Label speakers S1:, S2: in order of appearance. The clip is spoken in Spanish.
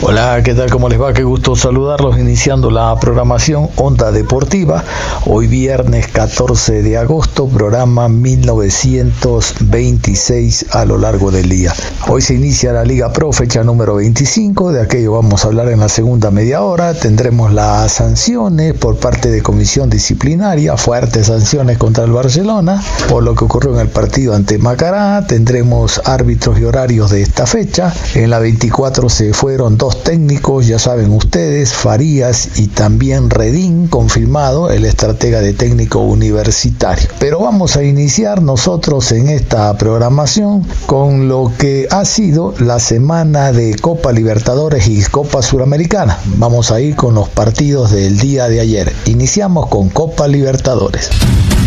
S1: Hola, ¿qué tal? ¿Cómo les va? Qué gusto saludarlos iniciando la programación Onda Deportiva. Hoy viernes 14 de agosto, programa 1926 a lo largo del día. Hoy se inicia la Liga Pro, fecha número 25, de aquello vamos a hablar en la segunda media hora. Tendremos las sanciones por parte de comisión disciplinaria, fuertes sanciones contra el Barcelona por lo que ocurrió en el partido ante Macará. Tendremos árbitros y horarios de esta fecha. En la 24 se fueron dos técnicos, ya saben ustedes, Farías y también Redín, confirmado el estratega de técnico universitario. Pero vamos a iniciar nosotros en esta programación con lo que ha sido la semana de Copa Libertadores y Copa Suramericana. Vamos a ir con los partidos del día de ayer. Iniciamos con Copa Libertadores.